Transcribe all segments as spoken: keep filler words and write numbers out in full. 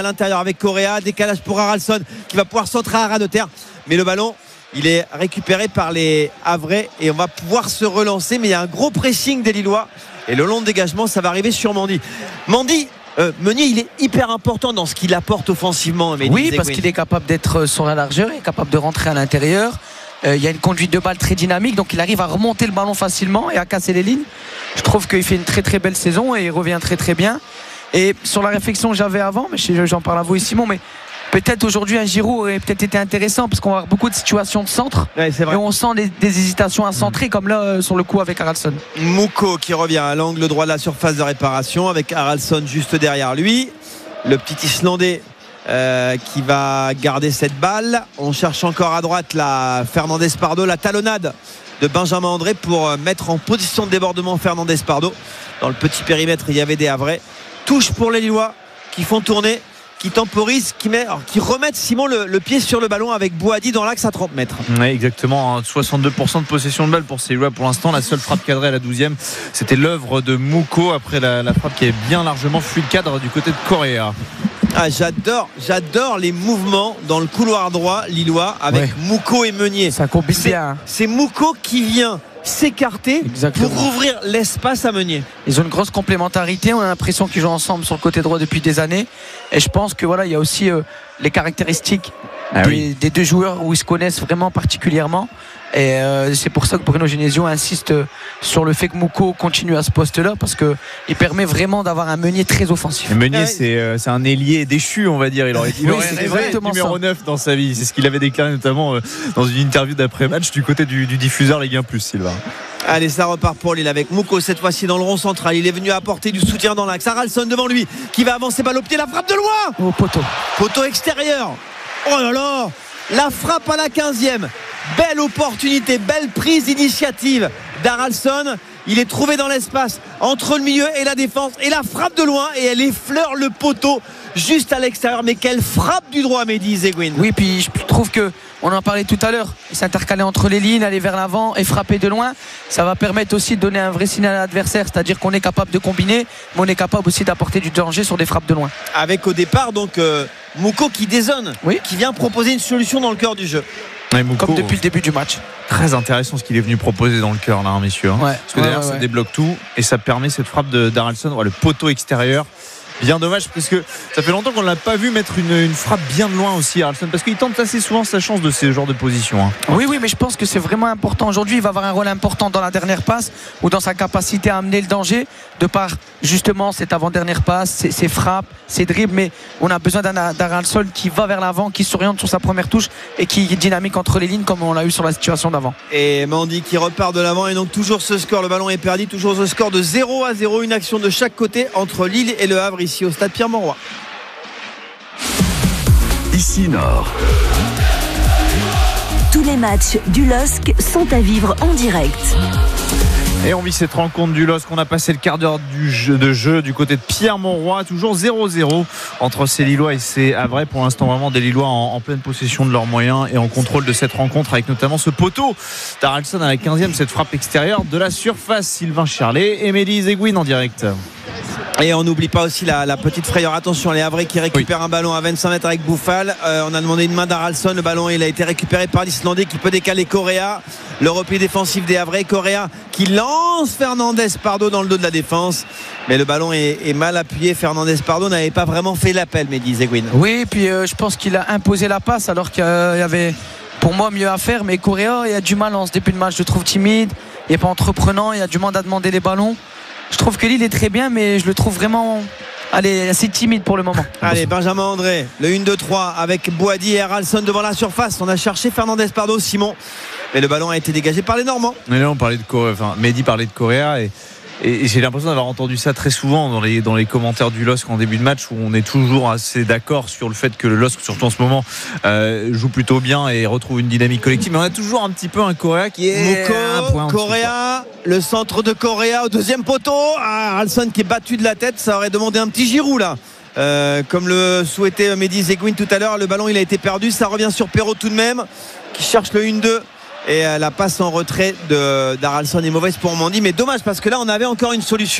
à l'intérieur avec Correa, décalage pour Haralson qui va pouvoir centrer à ras de terre, mais le ballon il est récupéré par les Havrais et on va pouvoir se relancer, mais il y a un gros pressing des Lillois et le long de dégagement ça va arriver sur Mandy. Mandy euh, Meunier il est hyper important dans ce qu'il apporte offensivement. Oui, parce qu'il est capable d'être sur la largeur, il est capable de rentrer à l'intérieur. Euh, il y a une conduite de balle très dynamique, donc il arrive à remonter le ballon facilement et à casser les lignes. Je trouve qu'il fait une très très belle saison et il revient très très bien. Et sur la réflexion que j'avais avant, mais j'en parle à vous et Simon, mais peut-être aujourd'hui un Giroud aurait peut-être été intéressant parce qu'on va avoir beaucoup de situations de centre, ouais, et on sent des, des hésitations à centrer, mmh. comme là euh, sur le coup avec Haralson. Mouko qui revient à l'angle droit de la surface de réparation avec Haralson juste derrière lui, le petit Islandais euh, qui va garder cette balle. On cherche encore à droite la Fernandez Pardo, la talonnade de Benjamin André pour mettre en position de débordement Fernandez Pardo. Dans le petit périmètre il y avait des Havrais. Touche pour les Lillois qui font tourner, qui temporise, qui, met, alors, qui remettent Simon le, le pied sur le ballon avec Bouhaddi dans l'axe à trente mètres. Oui, exactement, soixante-deux pour cent de possession de balle pour ces Lillois pour l'instant. La seule frappe cadrée à la douzième, c'était l'œuvre de Mouko après la, la frappe qui est bien largement fui le cadre du côté de Correa. Ah, j'adore, j'adore les mouvements dans le couloir droit lillois avec ouais. Mouko et Meunier. Ça combine bien. C'est Mouko qui vient s'écarter Exactement. pour ouvrir l'espace à Meunier. Ils ont une grosse complémentarité, on a l'impression qu'ils jouent ensemble sur le côté droit depuis des années et je pense que voilà, il y a aussi euh, les caractéristiques ah, des, oui. des deux joueurs où ils se connaissent vraiment particulièrement et euh, c'est pour ça que Bruno Genesio insiste sur le fait que Mouko continue à ce poste-là parce qu'il permet vraiment d'avoir un Meunier très offensif. Et Meunier, c'est, euh, c'est un ailier déchu, on va dire. Il aurait, il oui, aurait c'est rêvé numéro ça. neuf dans sa vie. C'est ce qu'il avait déclaré notamment euh, dans une interview d'après-match du côté du, du diffuseur Ligue un plus, Sylvain. Allez, ça repart pour Lille avec Mouko cette fois-ci dans le rond central. Il est venu apporter du soutien dans l'axe. Haralson devant lui qui va avancer balle au pied. La frappe de loin. Oh, poteau. Poteau extérieur. Oh là là. La frappe à la quinzième. Belle opportunité, belle prise d'initiative d'Haralson. Il est trouvé dans l'espace entre le milieu et la défense. Et la frappe de loin et elle effleure le poteau juste à l'extérieur. Mais quelle frappe du droit, Mehdi Zegouin. Oui, puis je trouve que on en parlait tout à l'heure, s'intercaler entre les lignes, aller vers l'avant et frapper de loin, ça va permettre aussi de donner un vrai signal à l'adversaire, c'est-à-dire qu'on est capable de combiner, mais on est capable aussi d'apporter du danger sur des frappes de loin. Avec au départ donc euh, Mouko qui dézone, oui. qui vient proposer une solution dans le cœur du jeu. Ouais, Mouko, comme depuis le début du match. Très intéressant ce qu'il est venu proposer dans le cœur là, hein, messieurs. Hein. Ouais. Parce que ouais, derrière ouais, ça ouais. débloque tout et ça permet cette frappe de, d'Haralson, ouais, le poteau extérieur. Bien dommage parce que ça fait longtemps qu'on ne l'a pas vu mettre une, une frappe bien de loin aussi, Haralson, parce qu'il tente assez souvent sa chance de ces genres de positions. Hein. Oui, oui, mais je pense que c'est vraiment important. Aujourd'hui, il va avoir un rôle important dans la dernière passe ou dans sa capacité à amener le danger de par justement cette avant-dernière passe, ses, ses frappes, ses dribbles. Mais on a besoin d'un Haralson qui va vers l'avant, qui s'oriente sur sa première touche et qui est dynamique entre les lignes comme on l'a eu sur la situation d'avant. Et Mandy qui repart de l'avant et donc toujours ce score, le ballon est perdu, toujours ce score de zéro à zéro, une action de chaque côté entre Lille et le Havre ici au stade Pierre-Mauroy. Ici Nord. Tous les matchs du L O S C sont à vivre en direct. Et on vit cette rencontre du L O S C. On a passé le quart d'heure du jeu, de jeu du côté de Pierre-Mauroy. Toujours zéro zéro entre ces Lillois et ces Havrais. Pour l'instant, vraiment des Lillois en, en pleine possession de leurs moyens et en contrôle de cette rencontre avec notamment ce poteau d'Haralson à la quinzième. Cette frappe extérieure de la surface. Sylvain Charlet et Mehdi Zegouin en direct. Et on n'oublie pas aussi la, la petite frayeur. Attention, les Havrais qui récupèrent oui. un ballon à vingt-cinq mètres avec Bouffal. Euh, on a demandé une main d'Haralson. Le ballon il a été récupéré par l'Islandais qui peut décaler Correa. Le repli défensif des Havrais. Correa qui lance Fernandez Pardo dans le dos de la défense. Mais le ballon est, est mal appuyé. Fernandez Pardo n'avait pas vraiment fait l'appel, Mehdi Zegouin. Oui, puis euh, je pense qu'il a imposé la passe alors qu'il y avait pour moi mieux à faire. Mais Correa, il a du mal en ce début de match. Je le trouve timide. Il n'est pas entreprenant. Il a du mal à demander les ballons. Je trouve que Lille est très bien, mais je le trouve vraiment allez, assez timide pour le moment. Allez, Benjamin André, le un deux trois avec Bouhaddi et Haralson devant la surface. On a cherché Fernandez Pardo, Simon, mais le ballon a été dégagé par les Normands. Mais là, on parlait de Correa, enfin, Mehdi parlait de Correa et. Et j'ai l'impression d'avoir entendu ça très souvent dans les, dans les commentaires du L O S C en début de match où on est toujours assez d'accord sur le fait que le L O S C, surtout en ce moment, euh, joue plutôt bien et retrouve une dynamique collective. Mais on a toujours un petit peu un Correa qui est Mouko, un point Correa, le centre de Correa au deuxième poteau. Ah, Haralson qui est battu de la tête, ça aurait demandé un petit Giroud là. Euh, comme le souhaitait Mehdi Zegouin tout à l'heure, le ballon il a été perdu, ça revient sur Perrault tout de même qui cherche le un deux. Et la passe en retrait de, d'Haralson est mauvaise pour Mandy, mais dommage parce que là on avait encore une solution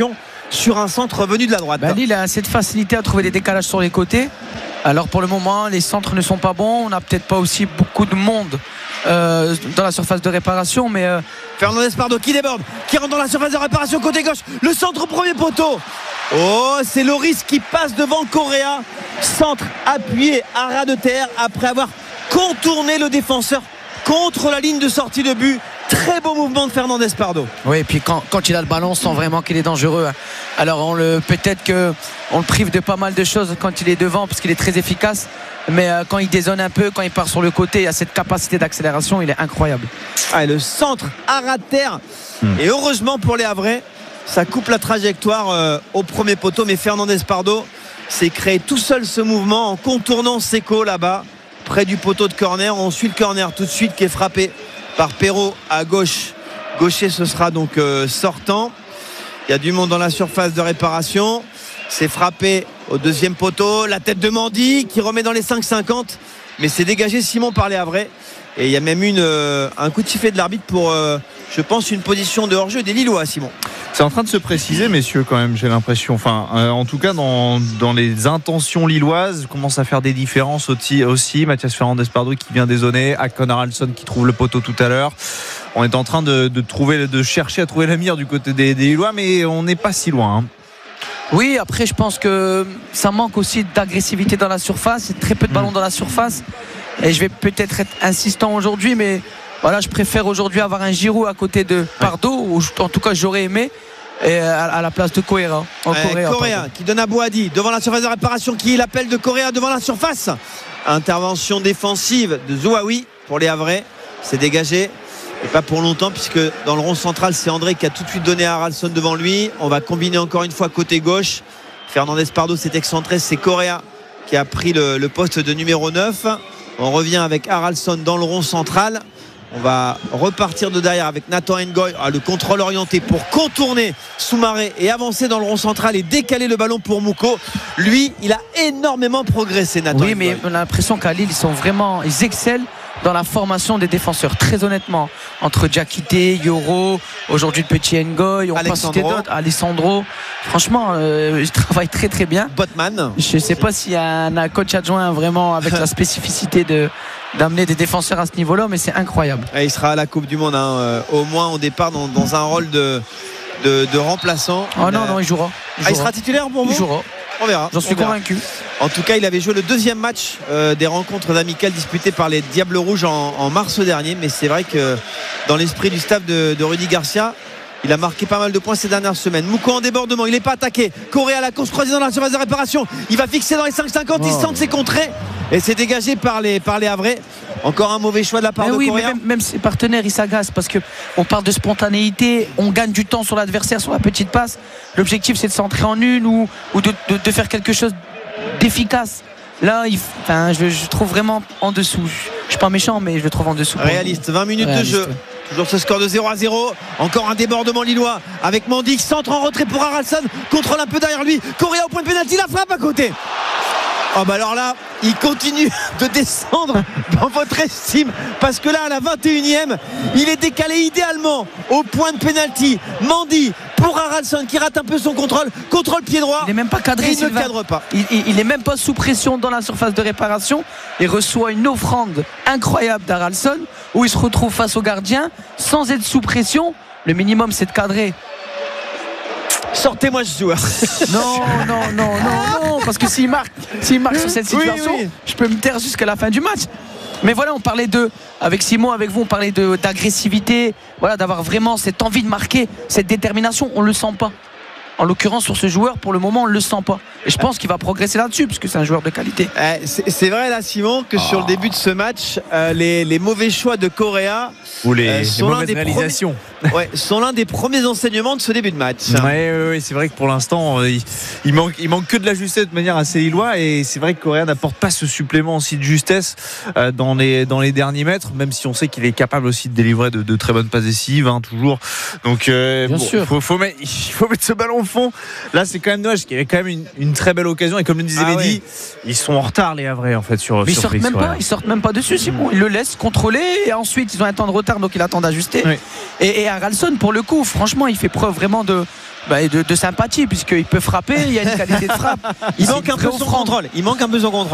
sur un centre venu de la droite. Bah, Lille a cette facilité à trouver des décalages sur les côtés. Alors pour le moment, les centres ne sont pas bons. On n'a peut-être pas aussi beaucoup de monde euh, dans la surface de réparation, mais euh... Fernandez Pardo qui déborde, qui rentre dans la surface de réparation côté gauche. Le centre au premier poteau. Oh, c'est Loris qui passe devant Correa. Centre appuyé à ras de terre après avoir contourné le défenseur contre la ligne de sortie de but. Très beau mouvement de Fernandez Pardo. Oui, et puis quand, quand il a le ballon, on sent vraiment qu'il est dangereux. Alors on le, peut-être qu'on le prive de pas mal de choses quand il est devant, parce qu'il est très efficace. Mais euh, quand il dézone un peu, quand il part sur le côté, il a cette capacité d'accélération, il est incroyable. Ah, et le centre à ras de terre. Hum. Et heureusement pour les Havrais, ça coupe la trajectoire euh, au premier poteau. Mais Fernandez Pardo s'est créé tout seul ce mouvement en contournant Seco là-bas, près du poteau de corner. On suit le corner tout de suite qui est frappé par Perrault à gauche. Gaucher, ce sera donc euh, sortant. Il y a du monde dans la surface de réparation. C'est frappé au deuxième poteau. La tête de Mandy qui remet dans les cinq cinquante. Mais c'est dégagé Simon par les Havrais. Et il y a même une, euh, un coup de sifflet de l'arbitre pour, euh, je pense, une position de hors-jeu des Lillois, Simon. C'est en train de se préciser, messieurs, quand même, j'ai l'impression. Enfin, euh, en tout cas, dans, dans les intentions lilloises, commence à faire des différences aussi. aussi. Mathias Fernandez Pardo qui vient dézonner, Akon Haraldsson qui trouve le poteau tout à l'heure. On est en train de, de, trouver, de chercher à trouver la mire du côté des, des Lillois, mais on n'est pas si loin. Hein. Oui, après, je pense que ça manque aussi d'agressivité dans la surface. Il y a très peu de ballons mmh. dans la surface. Et je vais peut-être être insistant aujourd'hui, mais voilà, je préfère aujourd'hui avoir un Giroud à côté de Pardo, ou en tout cas j'aurais aimé, et à la place de Correa. En euh, Correa, Correa qui donne à Boadi devant la surface de réparation, qui l'appelle de Correa devant la surface. Intervention défensive de Zouaoui pour les Havrais. C'est dégagé, et pas pour longtemps, puisque dans le rond central, c'est André qui a tout de suite donné à Haraldsson devant lui. On va combiner encore une fois côté gauche. Fernandez Pardo s'est excentré, c'est Correa qui a pris le, le poste de numéro neuf. On revient avec Haraldsson dans le rond central. On va repartir de derrière avec Nathan Ngoy. Ah, le contrôle orienté pour contourner Soumaré et avancer dans le rond central et décaler le ballon pour Mouko. Lui, il a énormément progressé, Nathan Oui, Ngoy. mais on a l'impression qu'à Lille, ils sont vraiment, ils excellent dans la formation des défenseurs, très honnêtement. Entre Diakité, Yoro, aujourd'hui le petit Ngoy, on peut citer d'autres, Alessandro. Franchement, euh, ils travaillent très très bien. Botman. Je ne sais pas s'il y a un coach adjoint vraiment avec la spécificité de d'amener des défenseurs à ce niveau-là, mais c'est incroyable. Et il sera à la Coupe du Monde, hein, euh, au moins au départ dans, dans un rôle de, de, de remplaçant. Oh non, non, il jouera. Ah, Il, jouera. il sera titulaire pour vous ? Il jouera. On verra. J'en suis on verra. convaincu. En tout cas, il avait joué le deuxième match euh, des rencontres amicales disputées par les Diables Rouges en, en mars dernier. Mais c'est vrai que dans l'esprit du staff de, de Rudy Garcia, il a marqué pas mal de points ces dernières semaines. Mouko en débordement, il n'est pas attaqué. Correa à la course croisée dans la surface de réparation. Il va fixer dans les cinq cinquante. Oh. Il sent ses contrées. Et c'est dégagé par les, par les Havrais. Encore un mauvais choix de la part mais de oui, Correa. Mais même, même ses partenaires, ils s'agacent parce qu'on parle de spontanéité. On gagne du temps sur l'adversaire, sur la petite passe. L'objectif, c'est de s'entrer en une ou, ou de, de, de faire quelque chose d'efficace. Là, il, enfin, je, je trouve vraiment en dessous. Je ne suis pas méchant, mais je le trouve en dessous. Réaliste, vingt minutes Réaliste. de jeu. Toujours ce score de zéro à zéro. Encore un débordement lillois avec Mandy qui centre en retrait pour Haraldsson. Contrôle un peu derrière lui. Correa au point de pénalty, la frappe à côté. Oh bah alors là, il continue de descendre dans votre estime, parce que là à la vingt et unième, il est décalé idéalement au point de pénalty. Mandy pour Haraldsson qui rate un peu son contrôle, contrôle pied droit. Il n'est même pas cadré. Et il ne cadre pas. Il, il, il est même pas sous pression dans la surface de réparation et reçoit une offrande incroyable d'Haraldsson où il se retrouve face au gardien sans être sous pression. Le minimum, c'est de cadrer. Sortez-moi ce joueur. Non, non, non, non, non, parce que s'il marque, s'il marque sur cette situation, oui, oui. je peux me taire jusqu'à la fin du match. Mais voilà, on parlait de, avec Simon, avec vous, on parlait de, d'agressivité, voilà, d'avoir vraiment cette envie de marquer, cette détermination. On le sent pas. En l'occurrence, sur ce joueur, pour le moment, on ne le sent pas. Et je pense qu'il va progresser là-dessus, parce que c'est un joueur de qualité. C'est, c'est vrai, là, Simon, que oh. sur le début de ce match, euh, les, les mauvais choix de Correa ou les, euh, sont, les mauvaises l'un réalisations. Premiers, ouais, sont l'un des premiers enseignements de ce début de match. Oui, ouais, ouais, c'est vrai que pour l'instant, il, il, manque, il manque que de la justesse de manière assez lillois. Et c'est vrai que Correa n'apporte pas ce supplément aussi de justesse euh, dans, les, dans les derniers mètres, même si on sait qu'il est capable aussi de délivrer de, de très bonnes passes décisives, hein, toujours. Donc, euh, Bien bon, sûr. Faut, faut mettre, il faut mettre ce ballon au fond. Là, c'est quand même dommage qu'il y avait quand même une, une très belle occasion. Et comme le disait ah Mehdi, ouais. ils sont en retard, les Havrais, en fait, sur. Mais sur ils sortent même pas. Ils sortent même pas dessus. Simon. Ils le laissent contrôler et ensuite ils ont un temps de retard, donc ils attendent d'ajuster. Oui. Et, et Haraldsson, pour le coup, franchement, il fait preuve vraiment de, bah, de, de sympathie, puisqu'il peut frapper, il y a une qualité de frappe. Il C'est manque une un peu vraie son offrande. contrôle. Il manque un peu son contrôle.